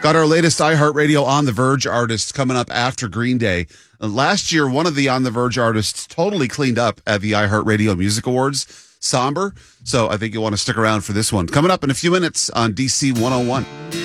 Got our latest iHeartRadio On the Verge artists coming up after Green Day. Last year, one of the On the Verge artists totally cleaned up at the iHeartRadio Music Awards, Somber. So I think you'll want to stick around for this one. Coming up in a few minutes on DC 101.